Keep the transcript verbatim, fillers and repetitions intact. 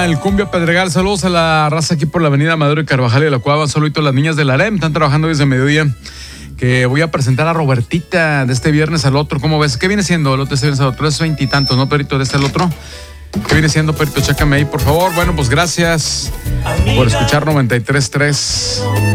arriba el Cumbia Pedregal. Saludos a la raza aquí por la avenida Madero y Carvajal y la Cuava. Saludito a las niñas del Harem, están trabajando desde mediodía. Que voy a presentar a Robertita de este viernes al otro. ¿Cómo ves? ¿Qué viene siendo el otro este viernes al otro? Es veintitantos, ¿no, Perito? De este al otro. ¿Qué viene siendo, Perito? Chécame ahí, por favor. Bueno, pues gracias por escuchar noventa y tres punto tres.